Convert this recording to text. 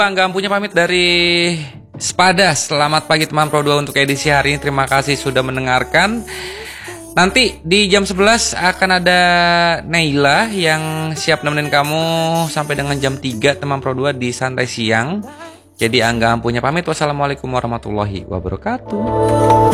Angga Ampunya pamit dari Spada. Selamat pagi teman Pro 2 untuk edisi hari ini. Terima kasih sudah mendengarkan. Nanti di jam 11 akan ada Naila yang siap nemenin kamu sampai dengan jam 3 teman Pro 2 di Santai Siang. Jadi Angga Ampunya pamit. Wassalamualaikum warahmatullahi wabarakatuh.